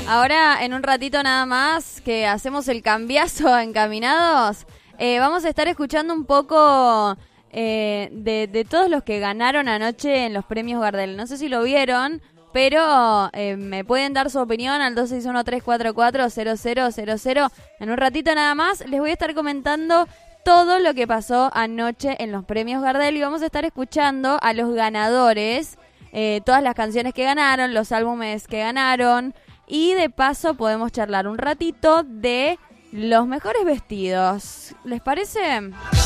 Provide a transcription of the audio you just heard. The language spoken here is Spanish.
Ahora, en un ratito nada más, que hacemos el cambiazo Encaminados, vamos a estar escuchando un poco de todos los que ganaron anoche en los premios Gardel. No sé si lo vieron, pero me pueden dar su opinión al 261-344-0000. En un ratito nada más les voy a estar comentando todo lo que pasó anoche en los premios Gardel y vamos a estar escuchando a los ganadores, todas las canciones que ganaron, los álbumes que ganaron. Y de paso podemos charlar un ratito de los mejores vestidos. ¿Les parece?